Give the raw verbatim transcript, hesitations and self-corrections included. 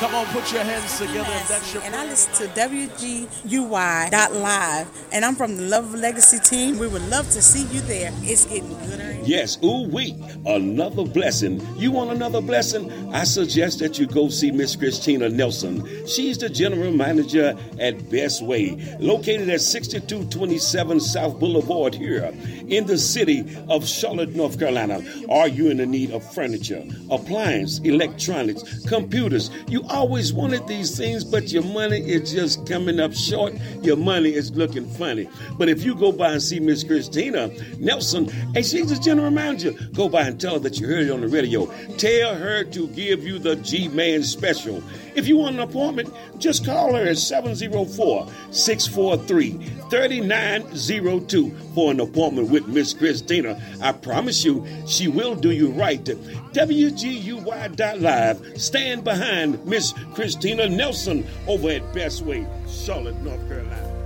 Come on, put your hands together if that's your And I listen to W G U Y dot live, and I'm from the Love Legacy team. We would love to see you there. It's getting gooder. Yes, ooh wee, another blessing. You want another blessing? I suggest that you go see Miss Christina Nelson. She's the general manager at Best Way, located at sixty-two twenty-seven South Boulevard here in the city of Charlotte, North Carolina. Are you in the need of furniture, appliance, electronics, computers? You always wanted these things, but your money is just coming up short. Your money is looking funny. But if you go by and see Miss Christina Nelson, and she's the general manager, go by and tell her that you heard it on the radio. Tell her to give you the G-Man special. If you want an appointment, just call her at seven oh four, six four three, three nine oh two for an appointment with Miss Christina. I promise you, she will do you right. W G U Y dot live. Stand behind Miss Christina Nelson over at Best Way, Charlotte, North Carolina.